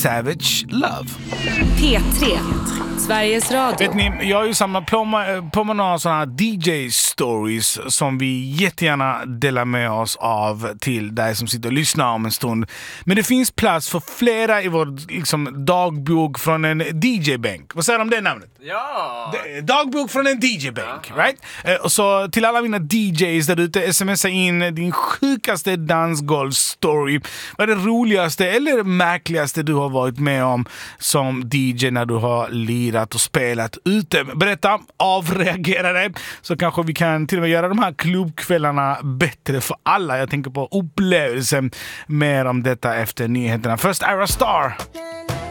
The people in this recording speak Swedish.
Savage Love. P3, Sveriges Radio. Vet ni, jag har ju samlat på med några sådana här DJ-stories som vi jättegärna delar med oss av till dig som sitter och lyssnar om en stund. Men det finns plats för flera i vår liksom, dagbok från en DJ-bänk. Vad säger du om det namnet? Ja! Dagbok från en DJ-bänk, right? Och så till alla mina DJs där ute, smsa in din sjukaste dansgolf-story. Vad är det roligaste eller märkligaste du har varit med om som DJ när du har lirat och spelat ute? Berätta, avreagera dig, så kanske vi kan till och med göra de här klubbkvällarna bättre för alla. Jag tänker på upplevelsen. Mer om detta efter nyheterna. Först Ira Star.